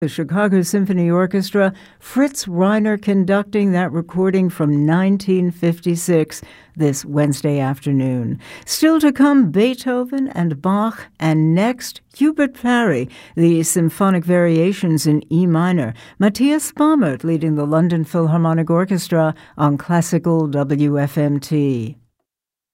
The Chicago Symphony Orchestra, Fritz Reiner conducting that recording from 1956 this Wednesday afternoon. Still to come, Beethoven and Bach, and next, Hubert Parry, the symphonic variations in E minor. Matthias Baumert leading the London Philharmonic Orchestra on Classical WFMT.